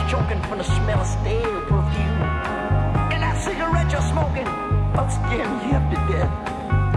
choking from the smell of stale perfume. And that cigarette you're smoking, will scare you up to death.